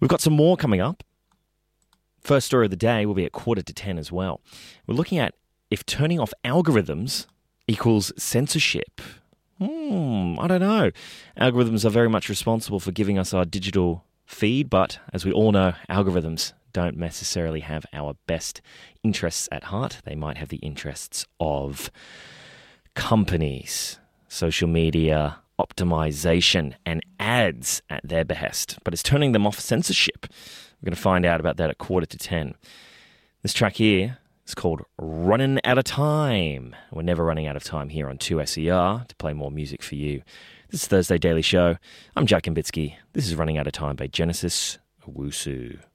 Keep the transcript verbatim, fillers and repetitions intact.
We've got some more coming up. First story of the day will be at quarter to ten as well. We're looking at if turning off algorithms equals censorship. Hmm, I don't know. Algorithms are very much responsible for giving us our digital feed, but as we all know, algorithms don't necessarily have our best interests at heart. They might have the interests of companies, social media, optimization, and ads at their behest. But it's turning them off censorship. We're going to find out about that at quarter to ten. This track here is called Running Out of Time. We're never running out of time here on two S E R to play more music for you. This is Thursday Daily Show. I'm Jack Kambitsky. This is Running Out of Time by Genesis Owusu.